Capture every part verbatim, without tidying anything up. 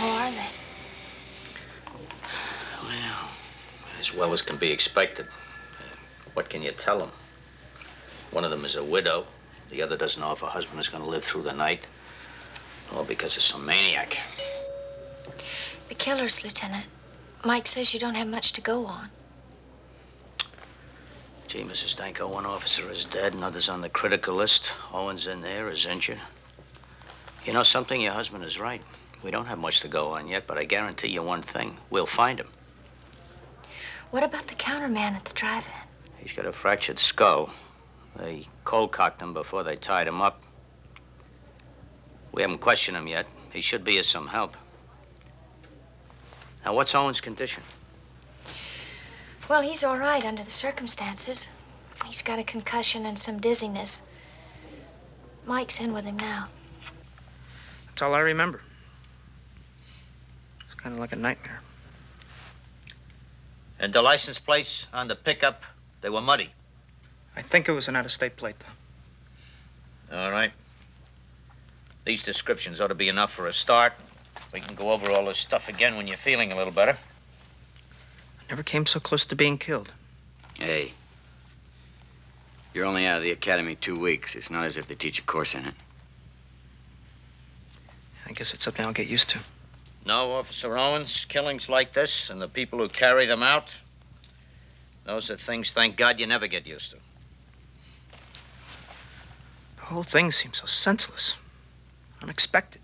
How are they? Well, as well as can be expected. Uh, what can you tell them? One of them is a widow. The other doesn't know if her husband is going to live through the night. All because of some maniac. The killers, Lieutenant. Mike says you don't have much to go on. Gee, Missus Danko, one officer is dead, another's on the critical list. Owen's in there, is injured. You know something? Your husband is right. We don't have much to go on yet, but I guarantee you one thing. We'll find him. What about the counterman at the drive-in? He's got a fractured skull. They cold-cocked him before they tied him up. We haven't questioned him yet. He should be of some help. Now, what's Owen's condition? Well, he's all right under the circumstances. He's got a concussion and some dizziness. Mike's in with him now. That's all I remember. It's kind of like a nightmare. And the license plates on the pickup, they were muddy. I think it was an out-of-state plate, though. All right. These descriptions ought to be enough for a start. We can go over all this stuff again when you're feeling a little better. I never came so close to being killed. Hey, you're only out of the academy two weeks. It's not as if they teach a course in it. I guess it's something I'll get used to. No, Officer Owens, killings like this and the people who carry them out, those are things, thank God, you never get used to. The whole thing seems so senseless, unexpected.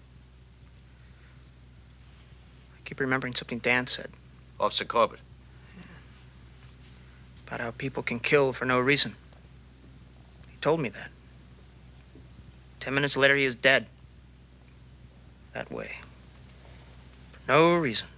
I keep remembering something Dan said. Officer Corbett. Yeah. About how people can kill for no reason. He told me that. Ten minutes later, he is dead. That way. For no reason.